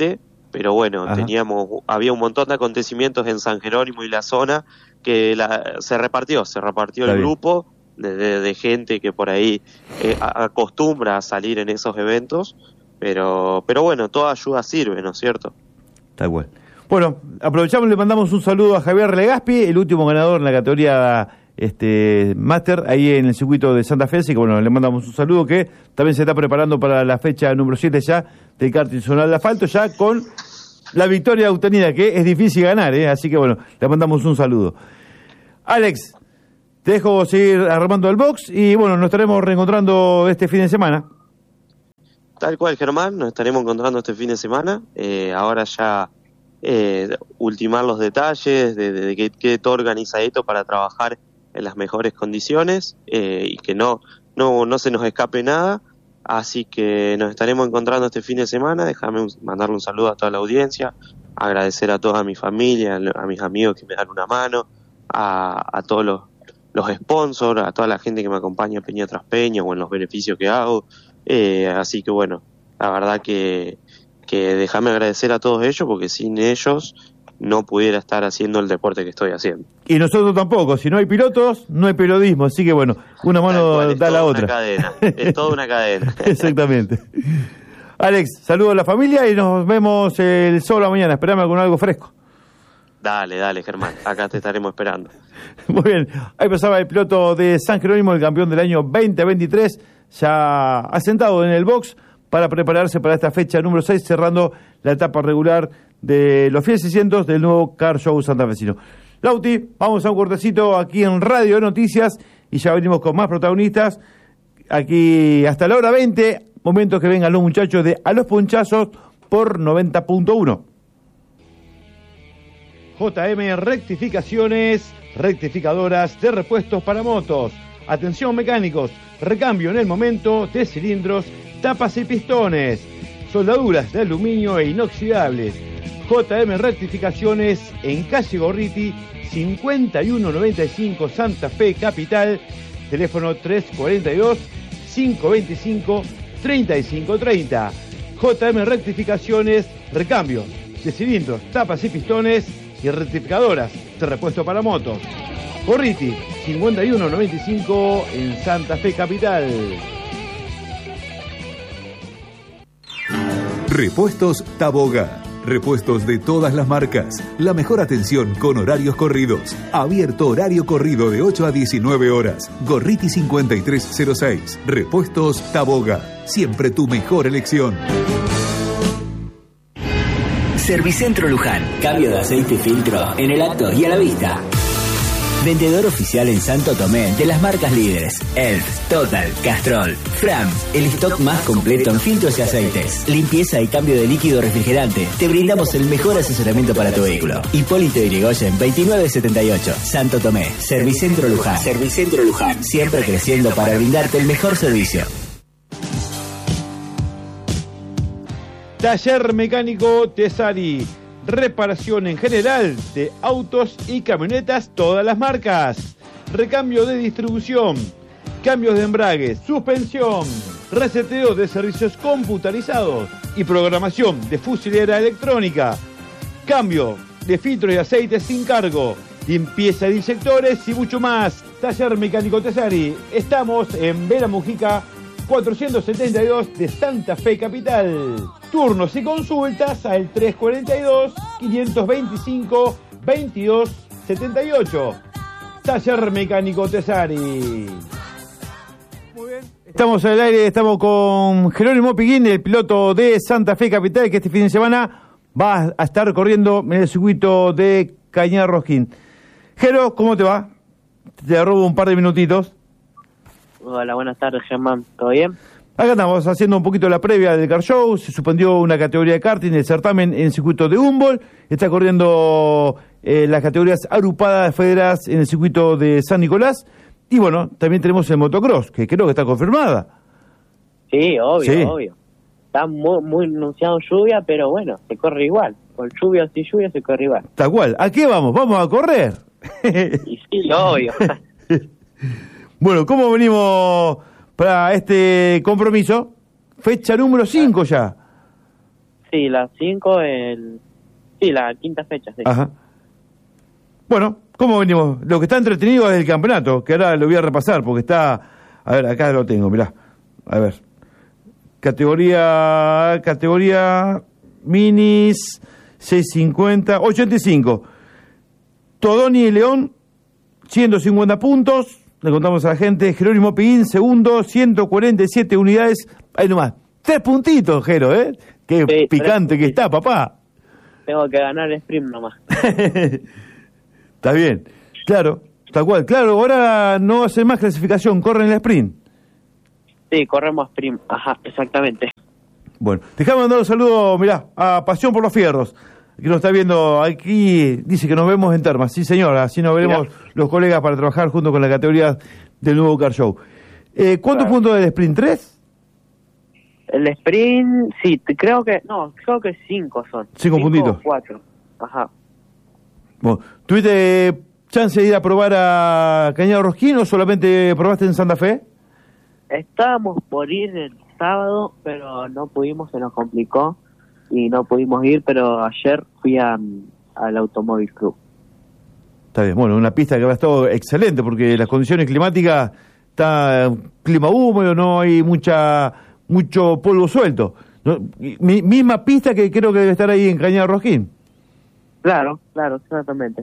Speaker 7: pero bueno,
Speaker 1: Ajá.
Speaker 7: teníamos, había un montón de acontecimientos en San Jerónimo y la zona que la, se repartió, se repartió
Speaker 1: Está
Speaker 7: el
Speaker 1: bien.
Speaker 7: grupo de, de, de gente que por ahí eh, a- acostumbra a salir en esos eventos, pero, pero bueno, toda ayuda sirve, ¿no es cierto?
Speaker 1: Tal cual. Bueno, aprovechamos y le mandamos un saludo a Javier Legaspi, el último ganador en la categoría este Master, ahí en el circuito de Santa Fe, así que bueno, le mandamos un saludo, que también se está preparando para la fecha número siete ya del karting zonal de asfalto, ya con la victoria obtenida, que es difícil ganar, ¿eh? Así que bueno, le mandamos un saludo. Alex, te dejo seguir armando el box y bueno, nos estaremos reencontrando este fin de semana.
Speaker 7: Tal cual, Germán, nos estaremos encontrando este fin de semana, eh, ahora ya eh, ultimar los detalles de, de, de que quede todo organizadito para trabajar en las mejores condiciones eh, y que no, no, no se nos escape nada, así que nos estaremos encontrando este fin de semana. Déjame un, mandarle un saludo a toda la audiencia, agradecer a toda mi familia, a mis amigos que me dan una mano, a, a todos los, los sponsors, a toda la gente que me acompaña Peña tras Peña o en los beneficios que hago, eh, así que bueno, la verdad que que déjame agradecer a todos ellos, porque sin ellos no pudiera estar haciendo el deporte que estoy haciendo.
Speaker 1: Y nosotros tampoco, si no hay pilotos, no hay periodismo, así que bueno, una mano
Speaker 7: Cual,
Speaker 1: da la otra.
Speaker 7: Es toda una cadena, es toda una cadena.
Speaker 1: Exactamente. Alex, saludo a la familia y nos vemos el sábado mañana, esperame con algo fresco.
Speaker 7: Dale, dale, Germán, acá te estaremos esperando.
Speaker 1: Muy bien, ahí pasaba el piloto de San Jerónimo, el campeón del año veinte veintitrés, ya asentado en el box para prepararse para esta fecha número seis, cerrando la etapa regular de los Fiat seiscientos del nuevo Car Show santafesino. Lauti, vamos a un cortecito aquí en Radio Noticias y ya venimos con más protagonistas. Aquí hasta la hora veinte, momento que vengan los muchachos de A los Punchazos por noventa punto uno. J M Rectificaciones, rectificadoras de repuestos para motos. Atención mecánicos, recambio en el momento de cilindros, tapas y pistones, soldaduras de aluminio e inoxidables. J M Rectificaciones en calle Gorriti, cincuenta y uno noventa y cinco, Santa Fe Capital, teléfono tres cuarenta y dos, cinco veinticinco, treinta y cinco treinta. J M Rectificaciones, recambio de cilindros, tapas y pistones y rectificadoras de repuesto para motos. Gorriti, cincuenta y uno noventa y cinco en Santa Fe Capital.
Speaker 3: Repuestos Taboga. Repuestos de todas las marcas. La mejor atención con horarios corridos. Abierto horario corrido de ocho a diecinueve horas. Gorriti cincuenta y tres cero seis. Repuestos Taboga. Siempre tu mejor elección.
Speaker 4: Servicentro Luján. Cambio de aceite y filtro en el acto y a la vista. Vendedor oficial en Santo Tomé de las marcas líderes Elf, Total, Castrol, Fram. El stock más completo en filtros y aceites. Limpieza y cambio de líquido refrigerante. Te brindamos el mejor asesoramiento para tu vehículo. Hipólito Yrigoyen veintinueve setenta y ocho. Santo Tomé. Servicentro Luján. Servicentro Luján. Siempre creciendo para brindarte el mejor servicio.
Speaker 1: Taller Mecánico Tesari. Reparación en general de autos y camionetas, todas las marcas. Recambio de distribución, cambios de embragues, suspensión, reseteo de servicios computarizados y programación de fusilera electrónica. Cambio de filtros y aceites sin cargo, limpieza de inyectores y mucho más. Taller Mecánico Tesari. Estamos en Vera Mujica cuatrocientos setenta y dos de Santa Fe Capital. Turnos y consultas al tres cuarenta y dos, quinientos veinticinco, veintidós setenta y ocho. Taller Mecánico Tesari. Muy bien. Estamos en el aire, estamos con Jerónimo Piguín, el piloto de Santa Fe Capital, que este fin de semana va a estar corriendo en el circuito de Cañar Rosquín. Jero, ¿cómo te va? Te robo un par de minutitos.
Speaker 8: Hola, buenas tardes, Germán. ¿Todo bien?
Speaker 1: Acá estamos haciendo un poquito la previa del Car Show. Se suspendió una categoría de karting, el certamen en el circuito de Humboldt. Está corriendo eh, las categorías agrupadas federadas en el circuito de San Nicolás. Y bueno, también tenemos el motocross, que creo que está confirmada.
Speaker 8: Sí, obvio,
Speaker 1: Sí.
Speaker 8: obvio. Está muy, muy anunciado lluvia, pero bueno, se corre igual. Con lluvia o sin lluvia se corre igual.
Speaker 1: Tal cual. ¿A qué vamos? ¿Vamos a correr?
Speaker 8: Y sí, obvio.
Speaker 1: Bueno, ¿cómo venimos para este compromiso? Fecha número cinco ya.
Speaker 8: Sí, la cinco, el... Sí, la quinta fecha, sí.
Speaker 1: Ajá. Bueno, ¿cómo venimos? Lo que está entretenido es el campeonato, que ahora lo voy a repasar, porque está... A ver, acá lo tengo, mirá. A ver. Categoría... Categoría... Minis... seiscientos cincuenta... ochenta y cinco. Todoni y León, ciento cincuenta puntos. Le contamos a la gente. Jerónimo Piguín, segundo, ciento cuarenta y siete unidades. Ahí nomás. Tres puntitos, Jero, ¿eh? Qué sí, picante que está, papá.
Speaker 8: Tengo que ganar el sprint nomás.
Speaker 1: Está bien. Claro, tal cual. Claro, ahora no hace más clasificación, corren el sprint.
Speaker 8: Sí, corremos sprint. Ajá, exactamente.
Speaker 1: Bueno, dejame mandar un saludo, mirá, a Pasión por los Fierros, que nos está viendo aquí, dice que nos vemos en Termas. Sí, señor, así nos veremos mirá. Los colegas para trabajar junto con la categoría del nuevo Car Show. Eh, ¿Cuántos claro. puntos del sprint? ¿Tres?
Speaker 8: El sprint, sí, creo que, no, creo que cinco son.
Speaker 1: Cinco, cinco puntitos.
Speaker 8: O cuatro, ajá.
Speaker 1: Bueno, ¿tuviste chance de ir a probar a Cañada Rosquín o solamente probaste en Santa Fe?
Speaker 8: Estábamos por ir el sábado, pero no pudimos, se nos complicó y no pudimos ir, pero ayer fui a, al Automóvil Club.
Speaker 1: Está bien, bueno, una pista que va a estar excelente porque las condiciones climáticas, está clima húmedo, no hay mucha mucho polvo suelto. ¿No? Mi, misma pista que creo que debe estar ahí en Cañada Rosquín.
Speaker 8: Claro, claro, exactamente.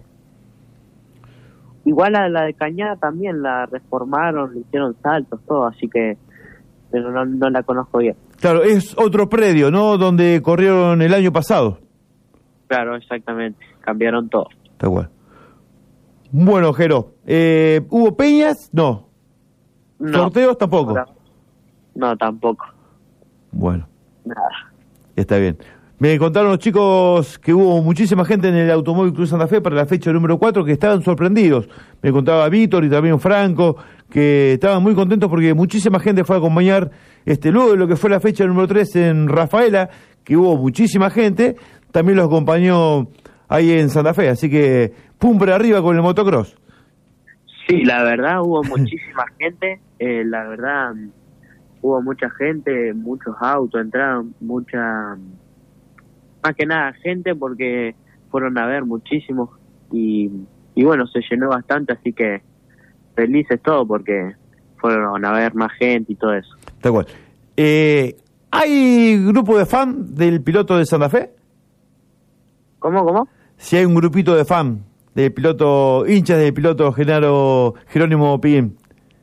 Speaker 8: Igual a la de Cañada también la reformaron, le hicieron saltos, todo, así que pero no, no la conozco bien.
Speaker 1: Claro, es otro predio, ¿no? Donde corrieron el año pasado.
Speaker 8: Claro, exactamente, cambiaron todo.
Speaker 1: Está bueno. Bueno, Jero, eh, ¿hubo peñas? No.
Speaker 8: no.
Speaker 1: ¿Sorteos? Tampoco.
Speaker 8: No, no, tampoco.
Speaker 1: Bueno.
Speaker 8: Nada.
Speaker 1: Está bien. Me contaron los chicos que hubo muchísima gente en el Automóvil Club Santa Fe para la fecha número cuatro que estaban sorprendidos. Me contaba Víctor y también Franco que estaban muy contentos porque muchísima gente fue a acompañar este luego de lo que fue la fecha número tres en Rafaela, que hubo muchísima gente, también los acompañó ahí en Santa Fe, así que pum para arriba con el motocross.
Speaker 8: Sí, la verdad hubo muchísima gente, eh, la verdad hubo mucha gente, muchos autos, entraron mucha... más que nada gente porque fueron a ver muchísimos y, y bueno, se llenó bastante, así que felices todos porque fueron a ver más gente y todo eso.
Speaker 1: Tal cual. Eh, ¿Hay grupo de fan del piloto de Santa Fe?
Speaker 8: ¿Cómo, cómo?
Speaker 1: Si hay un grupito de fan del piloto, hinchas del piloto Genaro Jerónimo Piguín.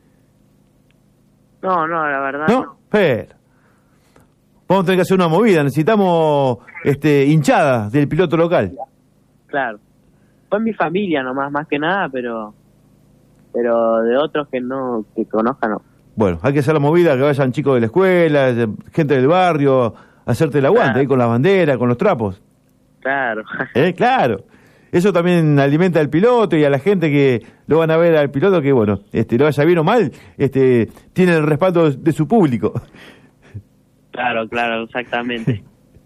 Speaker 8: No, no, la verdad
Speaker 1: no.
Speaker 8: no.
Speaker 1: Pero vamos a tener que hacer una movida, necesitamos este hinchadas del piloto local.
Speaker 8: Claro. Fue mi familia nomás, más que nada, pero pero de otros que no que conozcan no.
Speaker 1: Bueno, hay que hacer la movida, que vayan chicos de la escuela, gente del barrio, hacerte el aguante, claro. Ahí con la bandera, con los trapos.
Speaker 8: Claro.
Speaker 1: ¿Eh? Claro. Eso también alimenta al piloto y a la gente que lo van a ver al piloto, que bueno, este lo vaya bien o mal, este tiene el respaldo de su público.
Speaker 8: Claro, claro, exactamente.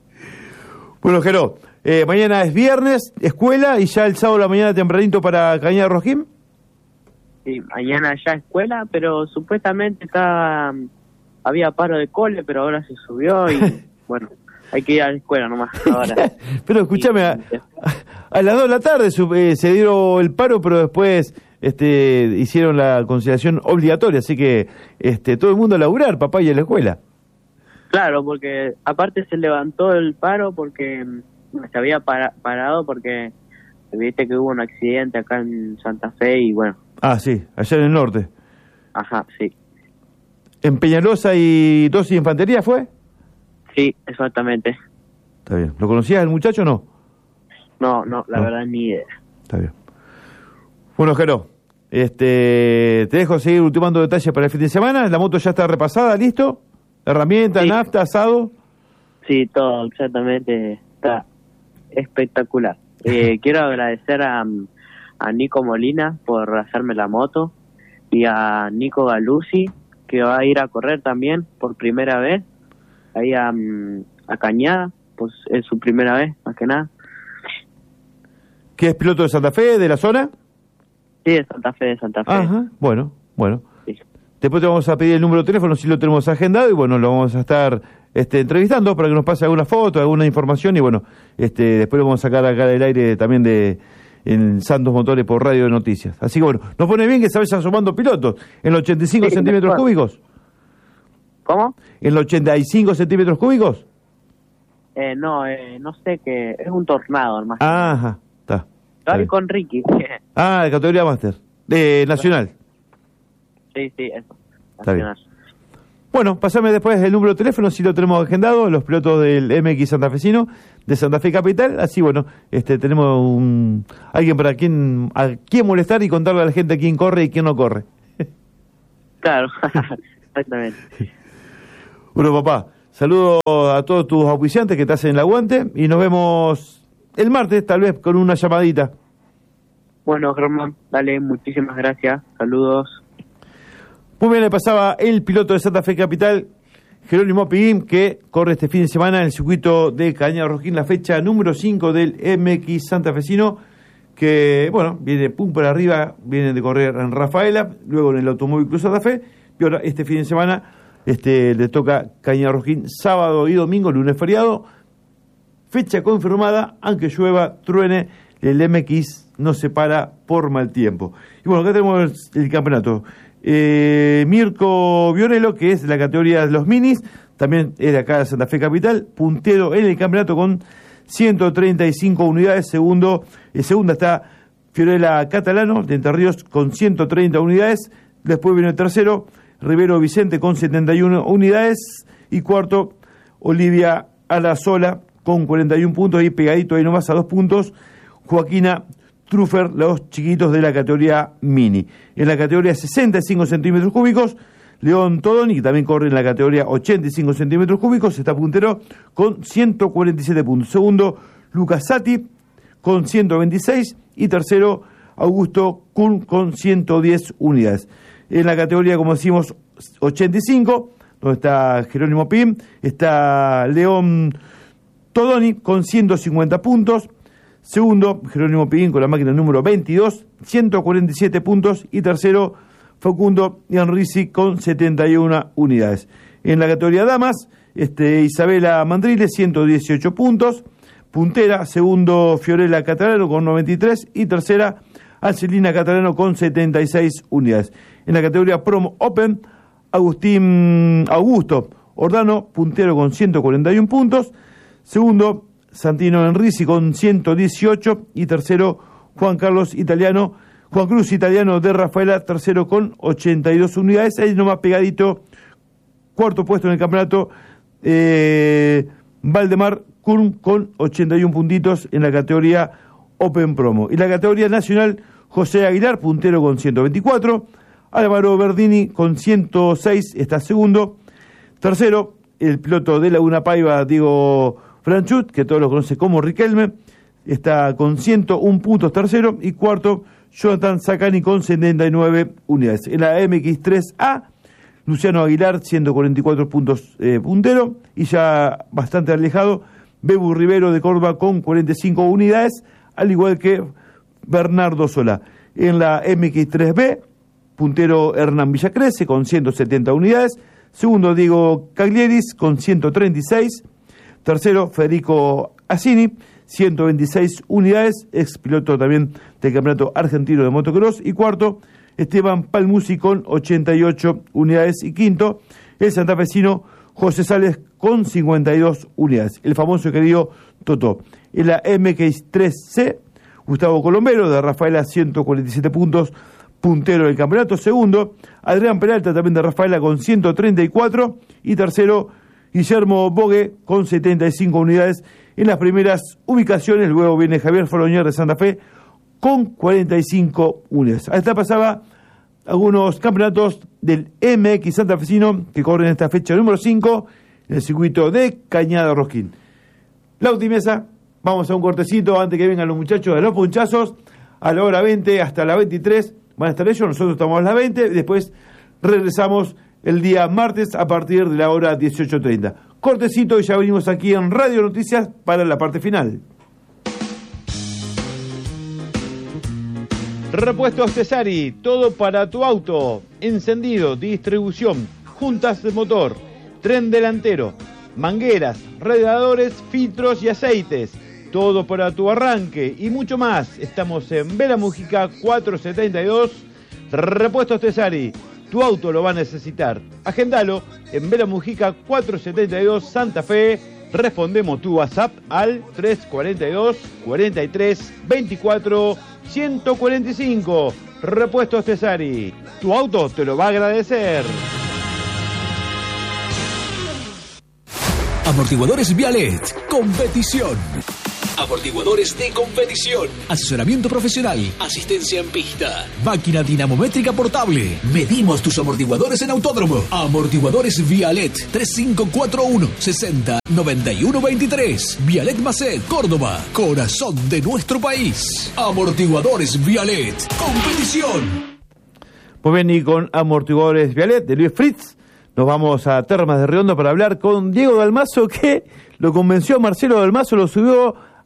Speaker 1: Bueno, Jero, eh, mañana es viernes, escuela, y ya el sábado a la mañana tempranito para Cañada Rosquín.
Speaker 8: Sí, mañana ya escuela, pero supuestamente estaba, había paro de cole, pero ahora se subió y bueno, hay que ir a la escuela nomás ahora.
Speaker 1: Pero escúchame, a, a las dos de la tarde eh, se dio el paro, pero después este, hicieron la conciliación obligatoria, así que este, todo el mundo a laburar, papá, y a la escuela.
Speaker 8: Claro, porque aparte se levantó el paro porque se había para, parado porque viste que hubo un accidente acá en Santa Fe y bueno.
Speaker 1: Ah, sí, allá en el norte.
Speaker 8: Ajá, sí.
Speaker 1: ¿En Peñalosa y dosis de infantería fue?
Speaker 8: Sí, exactamente.
Speaker 1: Está bien. ¿Lo conocías el muchacho o no?
Speaker 8: No, no, la no. verdad ni idea.
Speaker 1: Está bien. Bueno, Jero, este, te dejo seguir ultimando detalles para el fin de semana. La moto ya está repasada, ¿listo? ¿Herramienta, sí. Nafta, asado?
Speaker 8: Sí, todo, exactamente. Está espectacular. Eh, quiero agradecer a, a Nico Molina por hacerme la moto y a Nico Galuzzi, que va a ir a correr también por primera vez ahí a, a Cañada, pues es su primera vez, más que nada.
Speaker 1: ¿Qué es piloto de Santa Fe, de la zona?
Speaker 8: Sí, de Santa Fe, de Santa Fe.
Speaker 1: Ajá, bueno, bueno.
Speaker 8: Sí.
Speaker 1: Después te vamos a pedir el número de teléfono si lo tenemos agendado y bueno, lo vamos a estar este, entrevistando para que nos pase alguna foto, alguna información y bueno, este, después lo vamos a sacar acá del aire también de en Santos Motores por Radio de Noticias. Así que bueno, nos pone bien que se vayan sumando pilotos en los ochenta y cinco sí, centímetros mejor. cúbicos.
Speaker 8: ¿Cómo?
Speaker 1: ¿En los ochenta y cinco centímetros cúbicos?
Speaker 8: Eh, no, eh, no sé qué, es un tornado, hermano.
Speaker 1: Ajá, está.
Speaker 8: Estoy con Ricky.
Speaker 1: Ah, de categoría Master, de Nacional.
Speaker 8: Sí, sí, eso.
Speaker 1: Está bien. Bueno, pasame después el número de teléfono si lo tenemos agendado, los pilotos del M X santafesino de Santa Fe Capital, así bueno, este tenemos un alguien para quien a quién molestar y contarle a la gente quién corre y quién no corre.
Speaker 8: Claro, exactamente.
Speaker 1: Bueno, papá, saludo a todos tus auspiciantes que te hacen el aguante y nos vemos el martes, tal vez con una llamadita.
Speaker 8: Bueno, Germán, dale, muchísimas gracias, saludos.
Speaker 1: Muy bien, le pasaba el piloto de Santa Fe Capital, Jerónimo Piguín, que corre este fin de semana en el circuito de Cañada Rosquín, la fecha número cinco del M X santafesino, que, bueno, viene pum por arriba, viene de correr en Rafaela, luego en el Automóvil Club Santa Fe, y ahora este fin de semana este le toca Cañada Rosquín, sábado y domingo, lunes feriado, fecha confirmada, aunque llueva, truene, el M X no se para por mal tiempo. Y bueno, acá tenemos el campeonato. Eh, Mirko Viorello, que es de la categoría de los minis, también es de acá de Santa Fe Capital, puntero en el campeonato con ciento treinta y cinco unidades, segundo, eh, segunda está Fiorella Catalano de Entre Ríos con ciento treinta unidades, después viene el tercero, Rivero Vicente con setenta y una unidades, y cuarto, Olivia Alazola con cuarenta y un puntos, y pegadito ahí nomás a dos puntos, Joaquina Truffer, los chiquitos de la categoría mini. En la categoría sesenta y cinco centímetros cúbicos, León Todoni, que también corre en la categoría ochenta y cinco centímetros cúbicos, está puntero con ciento cuarenta y siete puntos. Segundo, Lucas Sati con ciento veintiséis y tercero, Augusto Kuhn con ciento diez unidades. En la categoría, como decimos, ochenta y cinco, donde está Jerónimo Pim, está León Todoni con ciento cincuenta puntos. Segundo, Jerónimo Piguín con la máquina número veintidós, ciento cuarenta y siete puntos. Y tercero, Facundo Ianrisi con setenta y una unidades. En la categoría damas, este, Isabela Mandrile, ciento dieciocho puntos. Puntera, segundo, Fiorella Catalano con noventa y tres. Y tercera, Angelina Catalano con setenta y seis unidades. En la categoría Promo Open, Agustín Augusto Ordano, puntero con ciento cuarenta y un puntos. Segundo, Santino Enrisi con ciento dieciocho y tercero Juan Carlos Italiano, Juan Cruz Italiano de Rafaela, tercero con ochenta y dos unidades, ahí nomás pegadito, cuarto puesto en el campeonato, eh, Valdemar Kurm con ochenta y un puntitos en la categoría Open Promo. Y la categoría nacional, José Aguilar, puntero con ciento veinticuatro, Álvaro Verdini con ciento seis, está segundo, tercero, el piloto de Laguna Paiva, Diego Franchut, que todos lo conocen como Riquelme, está con ciento un puntos tercero, y cuarto, Jonathan Zacani con setenta y nueve unidades. En la M X tres A, Luciano Aguilar, ciento cuarenta y cuatro puntos eh, puntero, y ya bastante alejado, Bebu Rivero de Córdoba con cuarenta y cinco unidades, al igual que Bernardo Solá. En la M X tres B, puntero Hernán Villacrece con ciento setenta unidades, segundo Diego Caglieris con ciento treinta y seis, tercero, Federico Asini, ciento veintiséis unidades, ex piloto también del Campeonato Argentino de Motocross. Y cuarto, Esteban Palmusi con ochenta y ocho unidades. Y quinto, el santafesino José Sales con cincuenta y dos unidades. El famoso y querido Totó. En la M X tres C, Gustavo Colombero de Rafaela, ciento cuarenta y siete puntos, puntero del campeonato. Segundo, Adrián Peralta también de Rafaela con ciento treinta y cuatro. Y tercero, Guillermo Bogue con setenta y cinco unidades en las primeras ubicaciones. Luego viene Javier Foloñer de Santa Fe con cuarenta y cinco unidades. Hasta pasaba algunos campeonatos del M X santafesino que corren esta fecha número cinco en el circuito de Cañada Rosquín. Lauti Mesa, vamos a un cortecito antes que vengan los muchachos de los punchazos. A la hora veinte hasta la veintitrés van a estar ellos, nosotros estamos a las veinte, y después regresamos el día martes a partir de la hora dieciocho treinta. Cortecito y ya venimos aquí en Radio Noticias para la parte final. Repuestos Cesari, todo para tu auto, encendido, distribución, juntas de motor, tren delantero, mangueras, radiadores, filtros y aceites. Todo para tu arranque y mucho más. Estamos en Vera Mujica cuatrocientos setenta y dos, Repuestos Tesari. Tu auto lo va a necesitar. Agendalo en Vera Mujica cuatrocientos setenta y dos, Santa Fe. Respondemos tu WhatsApp al tres cuarenta y dos, cuarenta y tres, veinticuatro, ciento cuarenta y cinco. Repuestos Tesari. Tu auto te lo va a agradecer.
Speaker 6: Amortiguadores Vialet, competición. Amortiguadores de competición. Asesoramiento profesional. Asistencia en pista. Máquina dinamométrica portable. Medimos tus amortiguadores en autódromo. Amortiguadores Vialet. tres cinco cuatro uno, sesenta, noventa y uno veintitrés. Vialet Macet, Córdoba. Corazón de nuestro país. Amortiguadores Vialet. Competición.
Speaker 1: Pues bien, y con Amortiguadores Vialet de Luis Fritz, nos vamos a Termas de Riondo para hablar con Diego Dalmazo, que lo convenció a Marcelo Dalmazo, lo subió